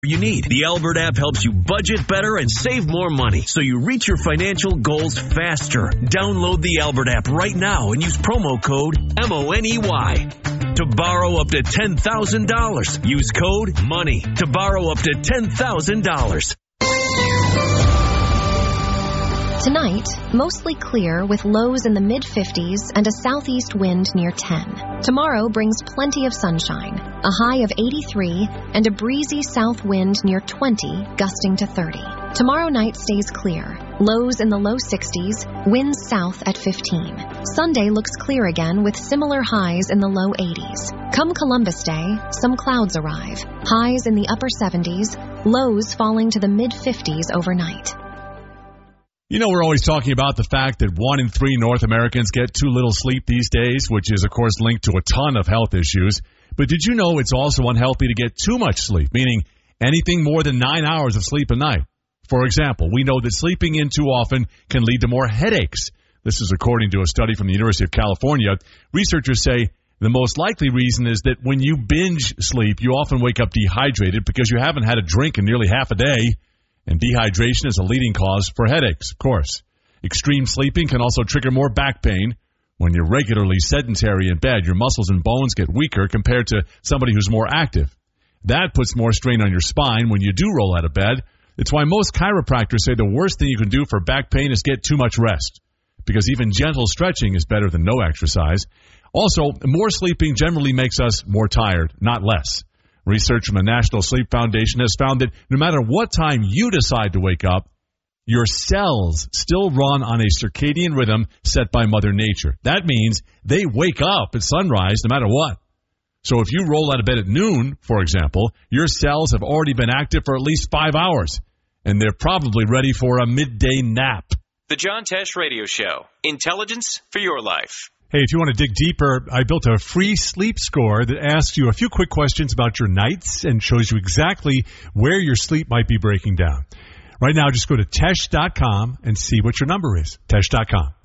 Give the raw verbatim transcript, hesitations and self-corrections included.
you need. The Albert app helps you budget better and save more money, so you reach your financial goals faster. Download the Albert app right now and use promo code M O N E Y to borrow up to ten thousand dollars. Use code MONEY to borrow up to ten thousand dollars. Tonight, mostly clear with lows in the mid-fifties and a southeast wind near ten. Tomorrow brings plenty of sunshine, a high of eighty-three, and a breezy south wind near twenty, gusting to thirty. Tomorrow night stays clear, lows in the low sixties, winds south at fifteen. Sunday looks clear again with similar highs in the low eighties. Come Columbus Day, some clouds arrive, highs in the upper seventies, lows falling to the mid-fifties overnight. You know, we're always talking about the fact that one in three North Americans get too little sleep these days, which is, of course, linked to a ton of health issues. But did you know it's also unhealthy to get too much sleep, meaning anything more than nine hours of sleep a night? For example, we know that sleeping in too often can lead to more headaches. This is according to a study from the University of California. Researchers say the most likely reason is that when you binge sleep, you often wake up dehydrated because you haven't had a drink in nearly half a day. And dehydration is a leading cause for headaches, of course. Extreme sleeping can also trigger more back pain. When you're regularly sedentary in bed, your muscles and bones get weaker compared to somebody who's more active. That puts more strain on your spine when you do roll out of bed. It's why most chiropractors say the worst thing you can do for back pain is get too much rest, because even gentle stretching is better than no exercise. Also, more sleeping generally makes us more tired, not less. Research from the National Sleep Foundation has found that no matter what time you decide to wake up, your cells still run on a circadian rhythm set by Mother Nature. That means they wake up at sunrise no matter what. So if you roll out of bed at noon, for example, your cells have already been active for at least five hours, and they're probably ready for a midday nap. The John Tesh Radio Show. Intelligence for your life. Hey, if you want to dig deeper, I built a free sleep score that asks you a few quick questions about your nights and shows you exactly where your sleep might be breaking down. Right now, just go to Tesh dot com and see what your number is. Tesh dot com.